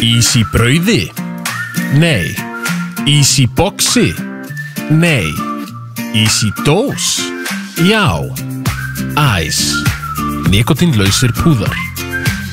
Ís í brauði? Nei. Ís í boxi? Nei. Ís í dós? Já. Æs. Nikótínlausir púðar.